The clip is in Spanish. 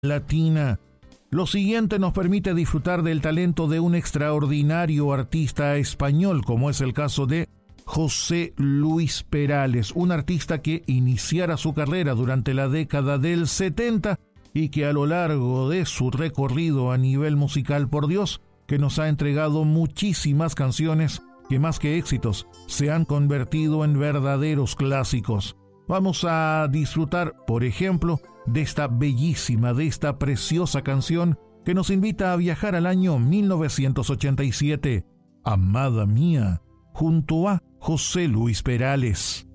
latina. Lo siguiente nos permite disfrutar del talento de un extraordinario artista español, como es el caso de José Luis Perales, un artista que iniciara su carrera durante la década del 70 y que a lo largo de su recorrido a nivel musical, por Dios, que nos ha entregado muchísimas canciones que más que éxitos se han convertido en verdaderos clásicos. Vamos a disfrutar, por ejemplo, de esta bellísima, de esta preciosa canción que nos invita a viajar al año 1987, Amada Mía, junto a José Luis Perales.